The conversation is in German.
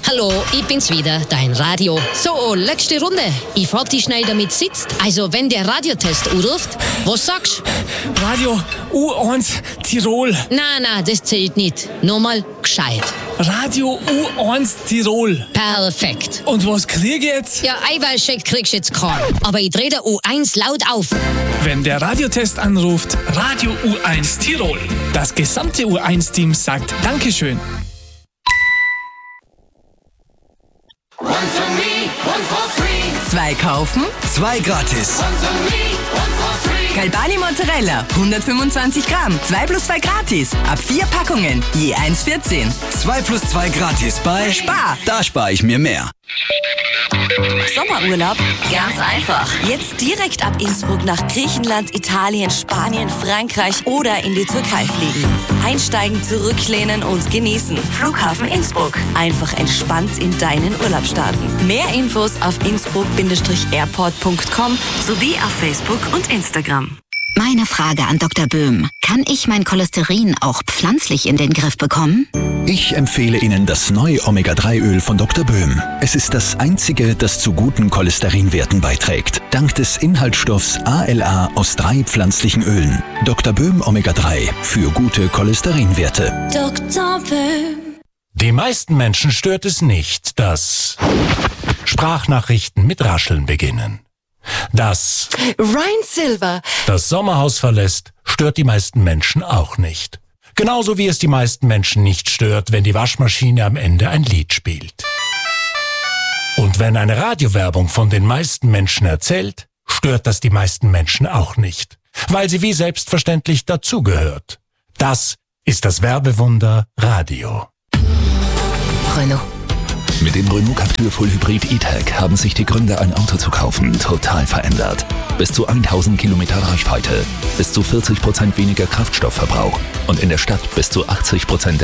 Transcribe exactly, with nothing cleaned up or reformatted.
Hallo, ich bin's wieder, dein Radio. So, letzte Runde. Ich frag dich schnell, damit sitzt. Also, wenn der Radiotest anruft, was sagst du? Radio U eins Tirol. Na, na, das zählt nicht. Nochmal gescheit. Radio U eins Tirol. Perfekt. Und was krieg ich jetzt? Ja, Eiweißshake kriegst du jetzt keinen. Aber ich dreh der U eins laut auf. Wenn der Radiotest anruft, Radio U eins Tirol. Das gesamte U eins Team sagt Dankeschön. One for me, one for free. Zwei kaufen, Zwei gratis. One for me, one for free. Galbani Mozzarella, hundertfünfundzwanzig Gramm, zwei plus zwei gratis. Ab vier Packungen, je eins vierzehn. Zwei plus zwei gratis bei Spar. Da spare ich mir mehr. Sommerurlaub? Ganz einfach. Jetzt direkt ab Innsbruck nach Griechenland, Italien, Spanien, Frankreich oder in die Türkei fliegen. Einsteigen, zurücklehnen und genießen. Flughafen Innsbruck. Einfach entspannt in deinen Urlaub starten. Mehr Infos auf innsbruck airport punkt com sowie auf Facebook und Instagram. Meine Frage an Doktor Böhm. Kann ich mein Cholesterin auch pflanzlich in den Griff bekommen? Ich empfehle Ihnen das neue Omega drei Öl von Doktor Böhm. Es ist das einzige, das zu guten Cholesterinwerten beiträgt. Dank des Inhaltsstoffs A L A aus drei pflanzlichen Ölen. Doktor Böhm Omega drei für gute Cholesterinwerte. Doktor Böhm. Die meisten Menschen stört es nicht, dass Sprachnachrichten mit Rascheln beginnen. Dass Ryan Silver das Sommerhaus verlässt, stört die meisten Menschen auch nicht. Genauso wie es die meisten Menschen nicht stört, wenn die Waschmaschine am Ende ein Lied spielt. Und wenn eine Radiowerbung von den meisten Menschen erzählt, stört das die meisten Menschen auch nicht, weil sie wie selbstverständlich dazugehört. Das ist das Werbewunder Radio. Renault. Mit dem Renault Captur Full Hybrid E-Tech haben sich die Gründe, ein Auto zu kaufen, total verändert. Bis zu tausend Kilometer Reichweite, bis zu vierzig Prozent weniger Kraftstoffverbrauch und in der Stadt bis zu achtzig Prozent